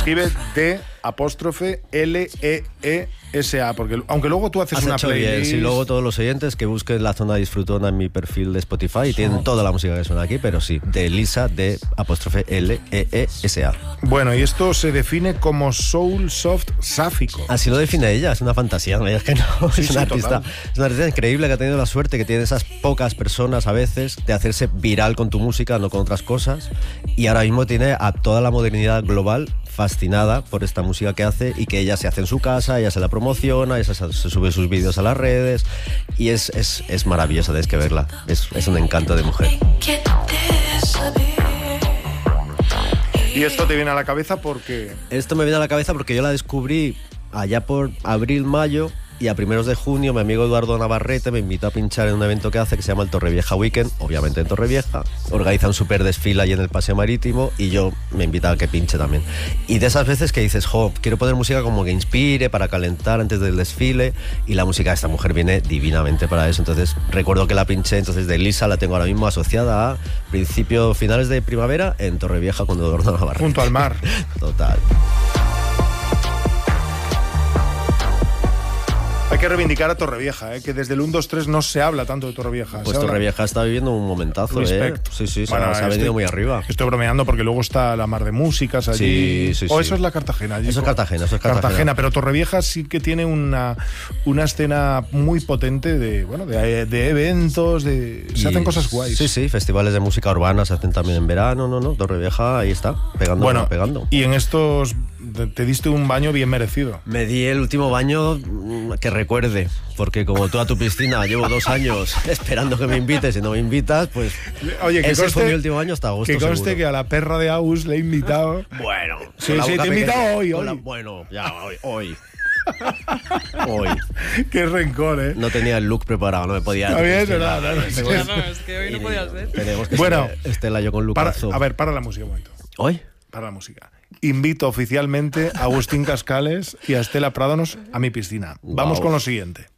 escribe D'_LEESA, porque aunque luego tú haces una playlist... Y luego todos los oyentes que busquen La Zona Disfrutona en mi perfil de Spotify y tienen toda la música que suena aquí, pero sí, de Lisa, D'_LEESA. Bueno, y esto se define como soul soft sáfico. Así lo define ella, es una fantasía, no es que no, Sí, es una artista. total. Es una artista increíble que ha tenido la suerte que tiene esas pocas personas a veces de hacerse viral con tu música, no con otras cosas, y ahora mismo tiene a toda la modernidad global fascinada por esta música que hace y que ella se hace en su casa, ella se la promociona, ella se sube sus vídeos a las redes y es maravillosa, tenéis que verla, es un encanto de mujer. Y esto te viene a la cabeza porque... Esto me viene a la cabeza porque yo la descubrí allá por abril, mayo, y a primeros de junio mi amigo Eduardo Navarrete me invitó a pinchar en un evento que hace que se llama el Torrevieja Weekend, obviamente en Torrevieja. Organiza un super desfile allí en el Paseo Marítimo y yo me invita a que pinche también. Y de esas veces que dices, quiero poner música como que inspire para calentar antes del desfile, y la música de esta mujer viene divinamente para eso. Entonces recuerdo que la pinché, entonces de Lisa la tengo ahora mismo asociada a finales de primavera en Torrevieja con Eduardo Navarrete. Junto al mar. Total. Hay que reivindicar a Torrevieja, que desde el 1, 2, 3 no se habla tanto de Torrevieja. Pues Torrevieja está viviendo un momentazo, Respect. Sí, Bueno, se ha venido muy arriba. Estoy bromeando porque luego está la Mar de Músicas allí. Sí. Eso es la Cartagena. Allí. Eso es Cartagena. Pero Torrevieja sí que tiene una escena muy potente de eventos, se hacen cosas guays. Sí, festivales de música urbana se hacen también en verano, ¿no? Torrevieja ahí está, pegando. Y en estos te diste un baño bien merecido. Me di el último baño que recuerde, porque como tú a tu piscina llevo 2 años esperando que me invites y no me invitas, pues oye, ese fue mi último año hasta agosto. Que conste seguro. que a la perra de Aus le he invitado. Bueno, sí, te he invitado hoy. Bueno, ya hoy. Qué rencor, No tenía el look preparado, no me podía. Está bien, Es que hoy no podía ser. Tenemos que Estela yo con Lucazo. Para la música un momento. ¿Hoy? Para la música. Invito oficialmente a Agustín Cascales y a Estela Prádanos a mi piscina. Vamos con lo siguiente.